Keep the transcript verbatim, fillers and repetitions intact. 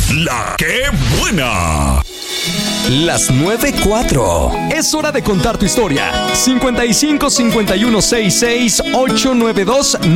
La que buena. Las nueve cuatro. Es hora de contar tu historia. cincuenta y cinco cincuenta y uno sesenta y seis ochocientos noventa y dos